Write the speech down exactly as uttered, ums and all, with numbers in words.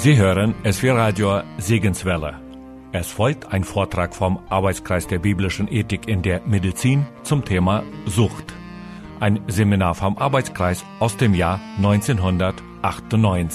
Sie hören S vier Radio Segenswelle. Es folgt ein Vortrag vom Arbeitskreis der biblischen Ethik in der Medizin zum Thema Sucht. Ein Seminar vom Arbeitskreis aus dem Jahr neunzehnhundertachtundneunzig.